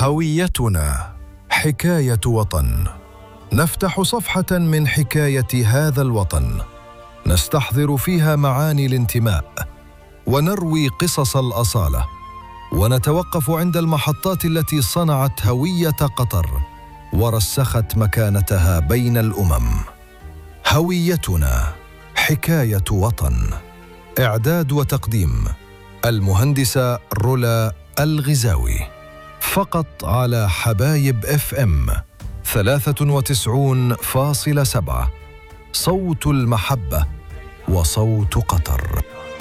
هويتنا حكاية وطن. نفتح صفحة من حكاية هذا الوطن، نستحضر فيها معاني الانتماء، ونروي قصص الأصالة، ونتوقف عند المحطات التي صنعت هوية قطر ورسخت مكانتها بين الأمم. هويتنا حكاية وطن. إعداد وتقديم المهندسة رولا الغزاوي. فقط على حبايب FM 93.7، صوت المحبة وصوت قطر.